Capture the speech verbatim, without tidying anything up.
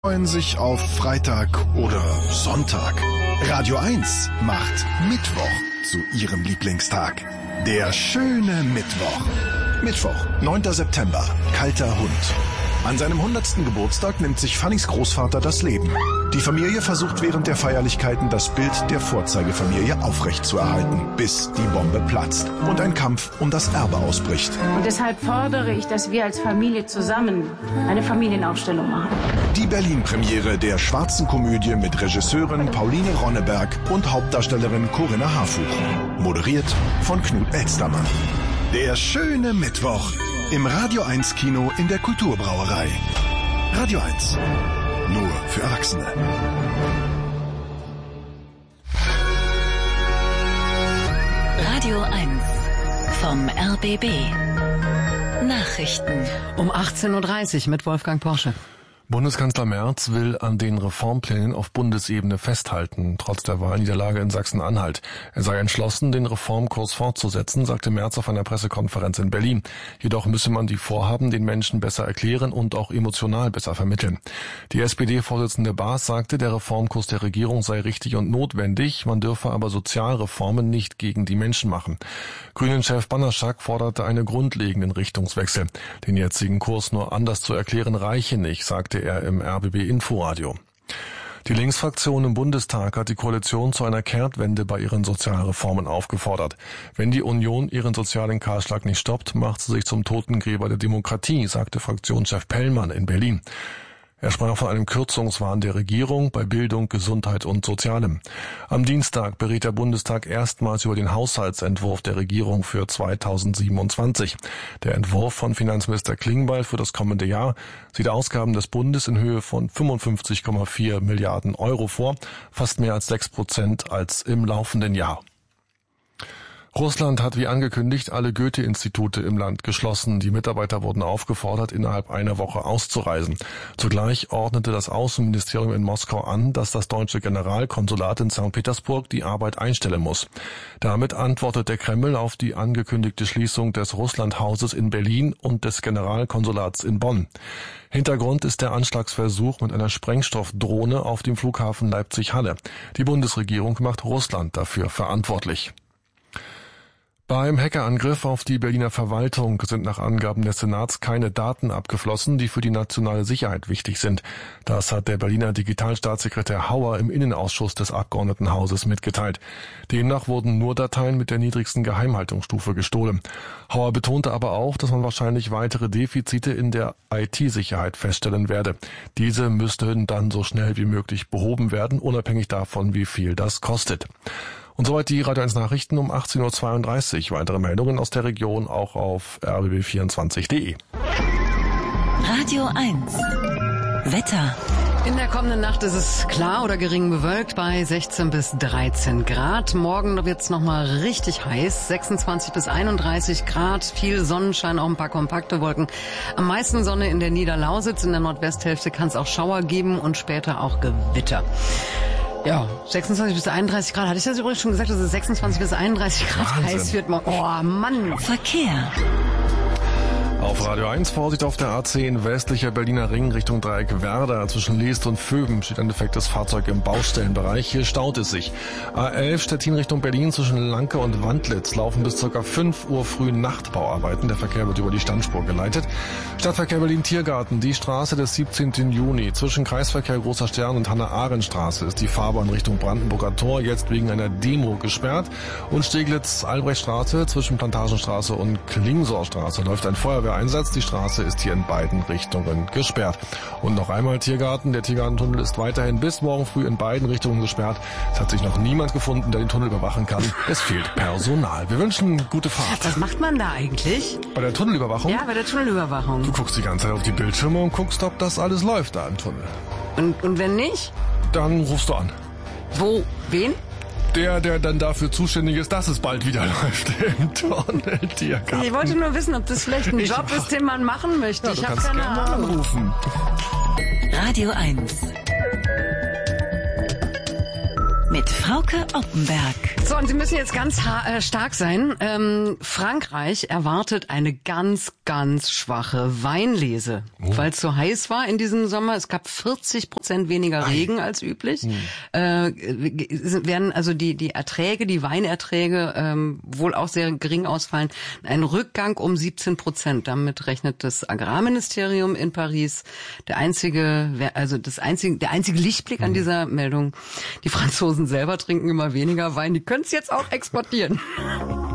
Freuen sich auf Freitag oder Sonntag. Radio eins macht Mittwoch zu ihrem Lieblingstag. Der schöne Mittwoch. Mittwoch, neunter September, kalter Hund. An seinem hundertsten Geburtstag nimmt sich Fannys Großvater das Leben. Die Familie versucht während der Feierlichkeiten das Bild der Vorzeigefamilie aufrechtzuerhalten, bis die Bombe platzt und ein Kampf um das Erbe ausbricht. Und deshalb fordere ich, dass wir als Familie zusammen eine Familienaufstellung machen. Die Berlin-Premiere der schwarzen Komödie mit Regisseurin Pauline Ronneberg und Hauptdarstellerin Corinna Harfuch. Moderiert von Knut Elstermann. Der schöne Mittwoch im Radio eins Kino in der Kulturbrauerei. Radio eins. Nur für Erwachsene. Radio eins vom R B B. Nachrichten. Um achtzehn Uhr dreißig mit Wolfgang Porsche. Bundeskanzler Merz will an den Reformplänen auf Bundesebene festhalten, trotz der Wahlniederlage in Sachsen-Anhalt. Er sei entschlossen, den Reformkurs fortzusetzen, sagte Merz auf einer Pressekonferenz in Berlin. Jedoch müsse man die Vorhaben den Menschen besser erklären und auch emotional besser vermitteln. Die S P D-Vorsitzende Baas sagte, der Reformkurs der Regierung sei richtig und notwendig, man dürfe aber Sozialreformen nicht gegen die Menschen machen. Grünen-Chef Banaschak forderte einen grundlegenden Richtungswechsel. Den jetzigen Kurs nur anders zu erklären reiche nicht, sagte er im R B B Inforadio. Die Linksfraktion im Bundestag hat die Koalition zu einer Kehrtwende bei ihren Sozialreformen aufgefordert. Wenn die Union ihren sozialen Kahlschlag nicht stoppt, macht sie sich zum Totengräber der Demokratie, sagte Fraktionschef Pellmann in Berlin. Er sprach von einem Kürzungswahn der Regierung bei Bildung, Gesundheit und Sozialem. Am Dienstag beriet der Bundestag erstmals über den Haushaltsentwurf der Regierung für zweitausendsiebenundzwanzig. Der Entwurf von Finanzminister Klingbeil für das kommende Jahr sieht Ausgaben des Bundes in Höhe von fünfundfünfzig Komma vier Milliarden Euro vor, fast mehr als sechs Prozent als im laufenden Jahr. Russland hat wie angekündigt alle Goethe-Institute im Land geschlossen. Die Mitarbeiter wurden aufgefordert, innerhalb einer Woche auszureisen. Zugleich ordnete das Außenministerium in Moskau an, dass das deutsche Generalkonsulat in Sankt Petersburg die Arbeit einstellen muss. Damit antwortet der Kreml auf die angekündigte Schließung des Russlandhauses in Berlin und des Generalkonsulats in Bonn. Hintergrund ist der Anschlagsversuch mit einer Sprengstoffdrohne auf dem Flughafen Leipzig-Halle. Die Bundesregierung macht Russland dafür verantwortlich. Beim Hackerangriff auf die Berliner Verwaltung sind nach Angaben des Senats keine Daten abgeflossen, die für die nationale Sicherheit wichtig sind. Das hat der Berliner Digitalstaatssekretär Hauer im Innenausschuss des Abgeordnetenhauses mitgeteilt. Demnach wurden nur Dateien mit der niedrigsten Geheimhaltungsstufe gestohlen. Hauer betonte aber auch, dass man wahrscheinlich weitere Defizite in der I T-Sicherheit feststellen werde. Diese müssten dann so schnell wie möglich behoben werden, unabhängig davon, wie viel das kostet. Und soweit die Radio eins Nachrichten um achtzehn Uhr zweiunddreißig. Weitere Meldungen aus der Region auch auf r b b vierundzwanzig punkt de. Radio eins. Wetter. In der kommenden Nacht ist es klar oder gering bewölkt bei sechzehn bis dreizehn Grad. Morgen wird's nochmal richtig heiß, sechsundzwanzig bis einunddreißig Grad, viel Sonnenschein, auch ein paar kompakte Wolken. Am meisten Sonne in der Niederlausitz, in der Nordwesthälfte kann es auch Schauer geben und später auch Gewitter. Ja, sechsundzwanzig bis einunddreißig Grad. Hatte ich das übrigens schon gesagt, dass es sechsundzwanzig bis einunddreißig Grad Wahnsinn. heiß wird? Oh, Mann. Verkehr. Auf Radio eins Vorsicht auf der A zehn westlicher Berliner Ring Richtung Dreieck Werder. Zwischen Leest und Vöben steht ein defektes Fahrzeug im Baustellenbereich. Hier staut es sich. A elf Stettin Richtung Berlin zwischen Lanke und Wandlitz laufen bis ca. fünf Uhr früh Nachtbauarbeiten. Der Verkehr wird über die Standspur geleitet. Stadtverkehr Berlin-Tiergarten. Die Straße des siebzehnten Juni. Zwischen Kreisverkehr Großer Stern und Hannah-Arendt-Straße ist die Fahrbahn Richtung Brandenburger Tor jetzt wegen einer Demo gesperrt. Und Steglitz-Albrechtstraße zwischen Plantagenstraße und Klingsorstraße läuft ein Feuerwehr Einsatz. Die Straße ist hier in beiden Richtungen gesperrt. Und noch einmal Tiergarten. Der Tiergartentunnel ist weiterhin bis morgen früh in beiden Richtungen gesperrt. Es hat sich noch niemand gefunden, der den Tunnel überwachen kann. Es fehlt Personal. Wir wünschen gute Fahrt. Was macht man da eigentlich? Bei der Tunnelüberwachung? Ja, bei der Tunnelüberwachung. Du guckst die ganze Zeit auf die Bildschirme und guckst, ob das alles läuft da im Tunnel. Und, und wenn nicht? Dann rufst du an. Wo? Wen? Der, der dann dafür zuständig ist, dass es bald wieder läuft im Tunnel. Tiergarten. Ich wollte nur wissen, ob das vielleicht ein Ich Job mach- ist, den man machen möchte. Ja, ich du habe kannst keine gerne mal Ahnung. anrufen. Radio eins. mit Frauke Oppenberg. So, und Sie müssen jetzt ganz ha- äh, stark sein. Ähm, Frankreich erwartet eine ganz, ganz schwache Weinlese, oh. weil es so heiß war in diesem Sommer. Es gab vierzig Prozent weniger Regen Ei. als üblich. Hm. Äh, werden also die die Erträge, die Weinerträge ähm, wohl auch sehr gering ausfallen. Ein Rückgang um siebzehn Prozent. Damit rechnet das Agrarministerium in Paris. Der einzige, also das einzige, der einzige Lichtblick an dieser Meldung. Die Franzosen selber trinken immer weniger Wein. Die können es jetzt auch exportieren.